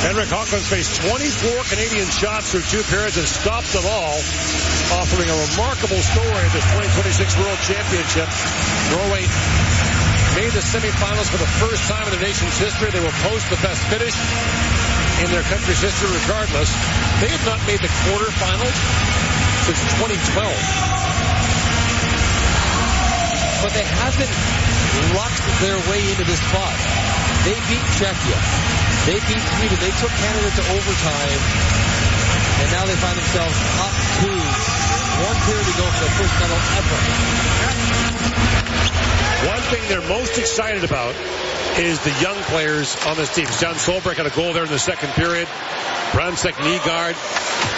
Henrik Hawkins faced 24 Canadian shots through 2 periods and stopped them all, offering a remarkable story at this 2026 World Championship. Norway made the semifinals for the first time in their nation's history. They will post the best finish in their country's history regardless. They have not made the quarterfinals since 2012. But they haven't lucked their way into this spot. They beat Czechia. They beat Sweden. They took Canada to overtime. And now they find themselves up 2. 1 period to go for their first medal ever. One thing they're most excited about is the young players on this team. Jan Solberg had a goal there in the second period. Brandstad Nygaard